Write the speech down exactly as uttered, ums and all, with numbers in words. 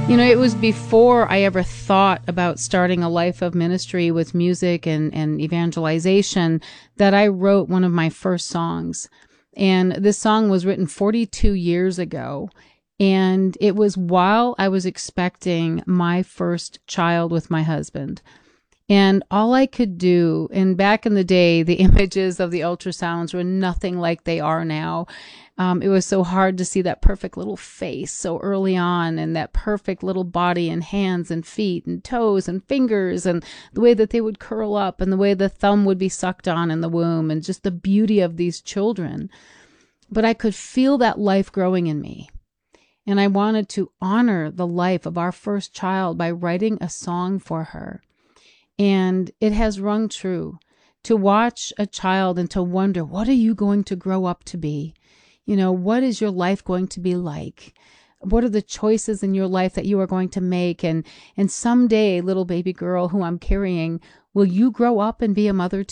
You know, it was before I ever thought about starting a life of ministry with music and, and evangelization that I wrote one of my first songs. And this song was written forty-two years ago. And it was while I was expecting my first child with my husband. And all I could do, and back in the day, the images of the ultrasounds were nothing like they are now. Um, it was so hard to see that perfect little face so early on, and that perfect little body and hands and feet and toes and fingers, and the way that they would curl up and the way the thumb would be sucked on in the womb, and just the beauty of these children. But I could feel that life growing in me. And I wanted to honor the life of our first child by writing a song for her. And it has rung true to watch a child and to wonder, what are you going to grow up to be? You know, what is your life going to be like? What are the choices in your life that you are going to make? And, and someday, little baby girl who I'm carrying, will you grow up and be a mother